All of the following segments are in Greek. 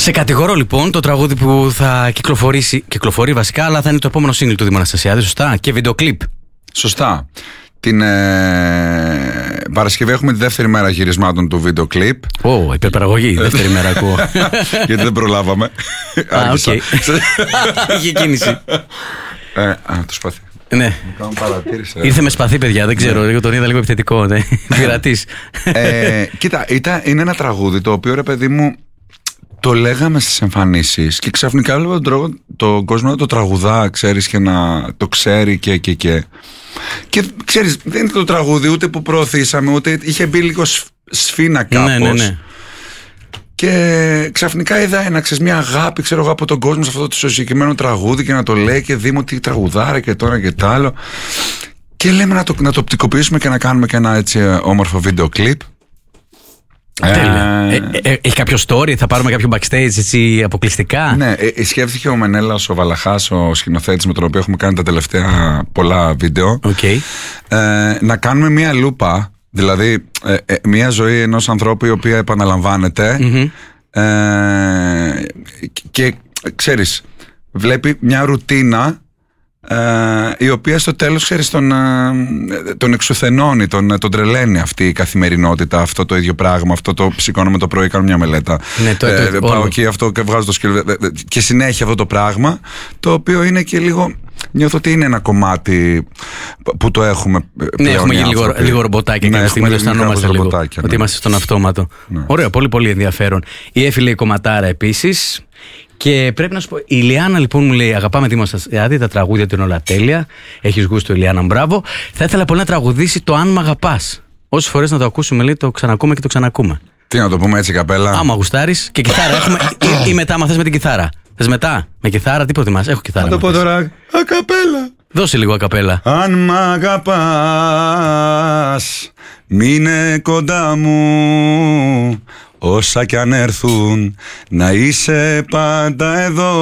Σε κατηγορώ λοιπόν, το τραγούδι που θα κυκλοφορεί βασικά, αλλά θα είναι το επόμενο single του Δήμου Αναστασιάδη, σωστά, και βίντεο κλιπ. Σωστά. Την Παρασκευή έχουμε τη δεύτερη μέρα γυρισμάτων του βίντεο κλιπ. Υπερπαραγωγή, δεύτερη μέρα ακούω. Γιατί δεν προλάβαμε. Οκ. Είχε κίνηση. Το σπαθί. Ναι. Ήρθε με σπαθί, παιδιά, δεν ξέρω, τον είδα λίγο επιθετικό. Πειρατής. Κοίτα, είναι ένα τραγούδι το οποίο, ρε παιδί μου, το λέγαμε στις εμφανίσεις και ξαφνικά βλέπω τον κόσμο να το τραγουδά, ξέρεις, και να το ξέρει και. Και ξέρεις, δεν είναι το τραγούδι ούτε που προωθήσαμε, ούτε είχε μπει λίγο σφίνα κάπως. Ναι. Και ξαφνικά είδα μια αγάπη, ξέρω εγώ, από τον κόσμο σε αυτό το συγκεκριμένο τραγούδι και να το λέει και δήμο τι τραγουδάρα και τώρα και τ' άλλο. Και λέμε να το οπτικοποιήσουμε και να κάνουμε και ένα έτσι όμορφο βίντεο κλιπ. Έχει κάποιο story, θα πάρουμε κάποιο backstage έτσι αποκλειστικά? Ναι, σκέφτηκε ο Μενέλας ο Βαλαχάς, ο σκηνοθέτης με τον οποίο έχουμε κάνει τα τελευταία πολλά βίντεο, να κάνουμε μια λούπα, δηλαδή μια ζωή ενός ανθρώπου η οποία επαναλαμβάνεται, και ξέρεις, βλέπει μια ρουτίνα η οποία στο τέλος, ξέρεις, τον εξουθενώνει, τον τρελαίνει αυτή η καθημερινότητα, αυτό το ίδιο πράγμα, αυτό το σηκώνομαι το πρωί, κάνω μια μελέτα, πάω εκεί, αυτό και βγάζω το σκύλο και συνέχεια αυτό το πράγμα, το οποίο είναι και λίγο, νιώθω ότι είναι ένα κομμάτι που το έχουμε πλέον. Ναι, έχουμε λίγο ρομποτάκια και στιγμή αισθανόμαστε λίγο ότι είμαστε στον αυτόματο. Ωραίο, πολύ πολύ ενδιαφέρον. Η Έφη λέει κομματάρα επίσης. Και πρέπει να σου πω, η Ηλιάνα λοιπόν μου λέει: αγαπάμε Δήμο Αναστασιάδη, τα τραγούδια του είναι όλα τέλεια. Έχεις γούστο, Ηλιάνα, μπράβο. Θα ήθελα πολύ να τραγουδήσει το Αν Μ' Αγαπάς. Όσες φορές να το ακούσουμε, λέει, το ξανακούμε και το ξανακούμε. Τι να το πούμε έτσι, καπέλα? Άμα γουστάρεις. Και κιθάρα έχουμε. Ή μετά, άμα θες με την κιθάρα. Θες μετά, με κιθάρα, τι προτιμάς? Έχω κιθάρα. Να το πω τώρα. Ακαπέλα. Δώσε λίγο ακαπέλα. Αν μ' αγαπάς, μείνε κοντά μου. Όσα κι αν έρθουν, να είσαι πάντα εδώ.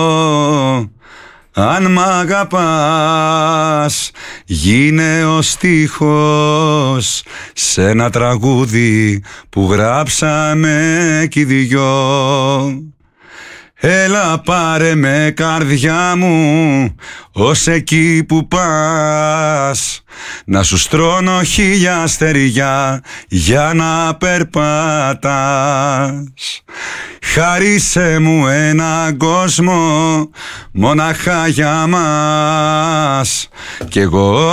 Αν μ' αγαπάς, γίνε ο στίχος σε ένα τραγούδι που γράψαμε κι οι δυο. Έλα πάρε με, καρδιά μου, ως εκεί που πας, να σου στρώνω 1000 αστεριά για να περπατάς. Χάρισε μου έναν κόσμο μονάχα για μας κι εγώ